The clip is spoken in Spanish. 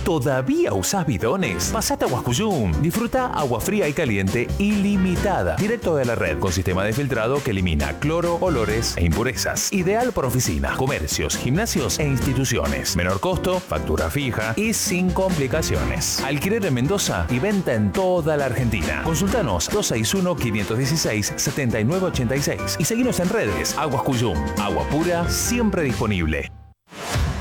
¿Todavía usás bidones? Pasate a Huascuyum. Disfruta agua fría y caliente ilimitada, directo de la red, con sistema de filtrado que elimina cloro, olores e impurezas. Ideal para oficinas, comercios, gimnasios e instituciones. Menor costo, factura fija y sin complicaciones. Alquiler en Mendoza y venta en toda la Argentina. Consultanos 261-516-7986 y seguinos en redes. Aguas Cuyum, agua pura siempre disponible.